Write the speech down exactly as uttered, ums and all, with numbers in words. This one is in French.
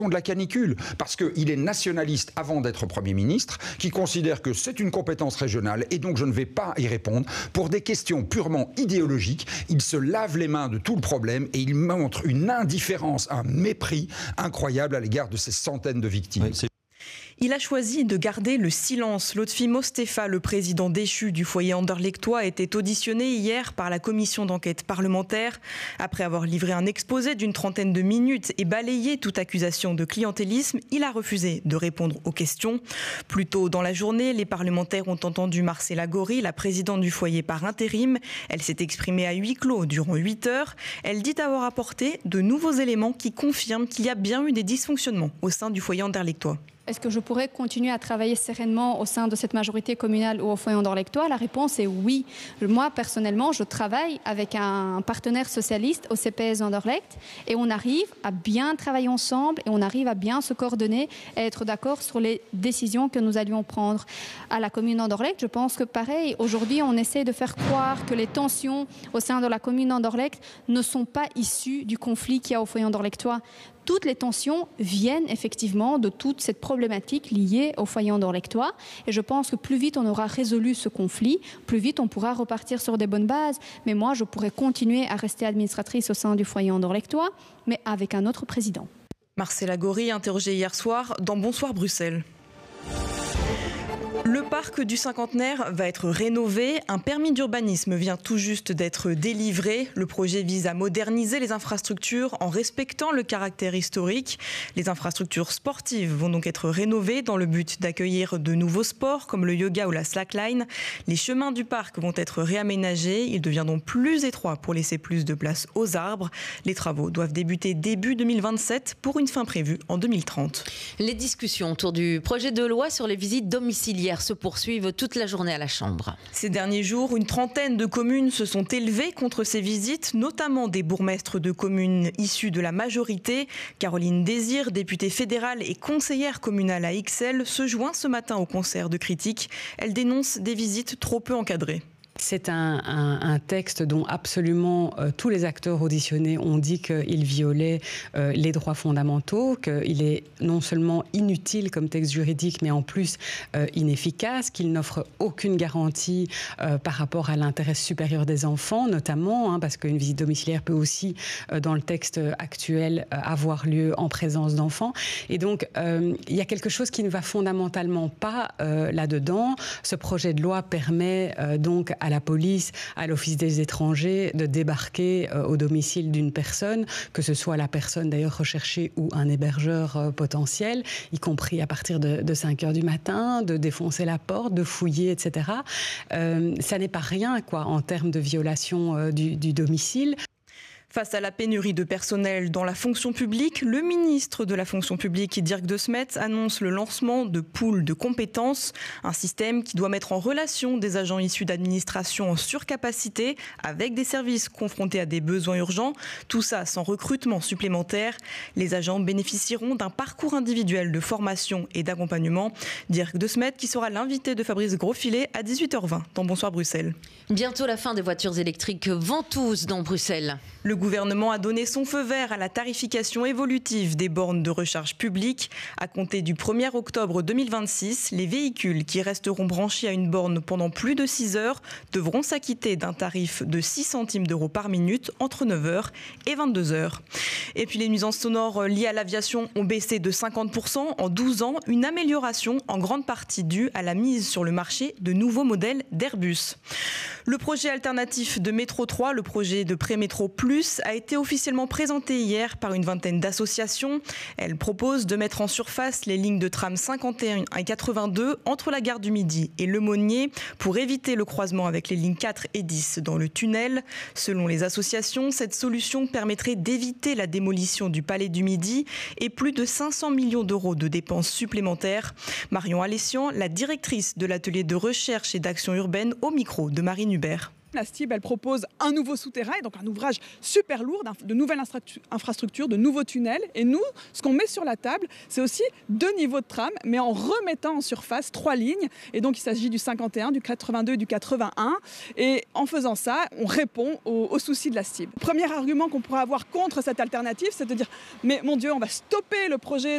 de la canicule, parce qu'il est nationaliste avant d'être Premier ministre, qui considère que c'est une compétence régionale et donc je ne vais pas y répondre. Pour des questions purement idéologiques, il se lave les mains de tout le problème et il montre une indifférence, un mépris incroyable à l'égard de ces centaines de victimes. Oui, il a choisi de garder le silence. Lotfi Mostefa, le président déchu du foyer anderlechtois, était auditionné hier par la commission d'enquête parlementaire. Après avoir livré un exposé d'une trentaine de minutes et balayé toute accusation de clientélisme, il a refusé de répondre aux questions. Plus tôt dans la journée, les parlementaires ont entendu Marcela Gori, la présidente du foyer par intérim. Elle s'est exprimée à huis clos durant huit heures. Elle dit avoir apporté de nouveaux éléments qui confirment qu'il y a bien eu des dysfonctionnements au sein du foyer anderlechtois. Est-ce que je pourrais continuer à travailler sereinement au sein de cette majorité communale ou au foyer anderlechtois? La réponse est oui. Moi, personnellement, je travaille avec un partenaire socialiste au C P S Anderlecht et on arrive à bien travailler ensemble et on arrive à bien se coordonner et être d'accord sur les décisions que nous allions prendre. À la commune d'Anderlecht, je pense que pareil, aujourd'hui, on essaie de faire croire que les tensions au sein de la commune d'Anderlecht ne sont pas issues du conflit qu'il y a au foyer anderlechtois. Toutes les tensions viennent effectivement de toute cette problématique liée au foyer anderlechtois. Et je pense que plus vite on aura résolu ce conflit, plus vite on pourra repartir sur des bonnes bases. Mais moi, je pourrais continuer à rester administratrice au sein du foyer anderlechtois, mais avec un autre président. Marcela Gori, interrogée hier soir dans Bonsoir Bruxelles. Le parc du cinquantenaire va être rénové. Un permis d'urbanisme vient tout juste d'être délivré. Le projet vise à moderniser les infrastructures en respectant le caractère historique. Les infrastructures sportives vont donc être rénovées dans le but d'accueillir de nouveaux sports comme le yoga ou la slackline. Les chemins du parc vont être réaménagés. Ils deviendront plus étroits pour laisser plus de place aux arbres. Les travaux doivent débuter début deux mille vingt-sept pour une fin prévue en deux mille trente. Les discussions autour du projet de loi sur les visites domiciliaires se poursuivent toute la journée à la Chambre. Ces derniers jours, une trentaine de communes se sont élevées contre ces visites, notamment des bourgmestres de communes issus de la majorité. Caroline Désir, députée fédérale et conseillère communale à Ixelles, se joint ce matin au concert de critiques. Elle dénonce des visites trop peu encadrées. C'est un, un, un texte dont absolument euh, tous les acteurs auditionnés ont dit qu'il violait euh, les droits fondamentaux, qu'il est non seulement inutile comme texte juridique, mais en plus euh, inefficace, qu'il n'offre aucune garantie euh, par rapport à l'intérêt supérieur des enfants, notamment, hein, parce qu'une visite domiciliaire peut aussi, euh, dans le texte actuel, euh, avoir lieu en présence d'enfants. Et donc, euh, il y a quelque chose qui ne va fondamentalement pas euh, là-dedans. Ce projet de loi permet euh, donc à la police, à l'Office des étrangers, de débarquer euh, au domicile d'une personne, que ce soit la personne d'ailleurs recherchée ou un hébergeur euh, potentiel, y compris à partir de, de cinq heures du matin, de défoncer la porte, de fouiller, et cetera. Euh, ça n'est pas rien, quoi, en termes de violation euh, du, du domicile. Face à la pénurie de personnel dans la fonction publique, le ministre de la fonction publique, Dirk De Smet, annonce le lancement de pools de compétences, un système qui doit mettre en relation des agents issus d'administrations en surcapacité avec des services confrontés à des besoins urgents, tout ça sans recrutement supplémentaire. Les agents bénéficieront d'un parcours individuel de formation et d'accompagnement. Dirk De Smet qui sera l'invité de Fabrice Grosfilet à dix-huit heures vingt dans Bonsoir Bruxelles. Bientôt la fin des voitures électriques ventouses dans Bruxelles. Le gouvernement a donné son feu vert à la tarification évolutive des bornes de recharge publique. À compter du premier octobre deux mille vingt-six, les véhicules qui resteront branchés à une borne pendant plus de six heures devront s'acquitter d'un tarif de six centimes d'euros par minute entre neuf heures et vingt-deux heures. Et puis les nuisances sonores liées à l'aviation ont baissé de cinquante pour cent en douze ans, une amélioration en grande partie due à la mise sur le marché de nouveaux modèles d'Airbus. Le projet alternatif de Métro trois, le projet de Prémétro Plus, a été officiellement présenté hier par une vingtaine d'associations. Elle propose de mettre en surface les lignes de tram cinquante et un et quatre-vingt-deux entre la gare du Midi et Le Monnier pour éviter le croisement avec les lignes quatre et dix dans le tunnel. Selon les associations, cette solution permettrait d'éviter la démolition du Palais du Midi et plus de cinq cents millions d'euros de dépenses supplémentaires. Marion Alessian, la directrice de l'atelier de recherche et d'action urbaine au micro de Marine Hubert. La S T I B, elle propose un nouveau souterrain, donc un ouvrage super lourd, de nouvelles infrastructures, de nouveaux tunnels. Et nous, ce qu'on met sur la table, c'est aussi deux niveaux de tram, mais en remettant en surface trois lignes. Et donc, il s'agit du cinquante et un, du quatre-vingt-deux et du quatre-vingt-un. Et en faisant ça, on répond aux, aux soucis de la S T I B. Le premier argument qu'on pourrait avoir contre cette alternative, c'est de dire « Mais mon Dieu, on va stopper le projet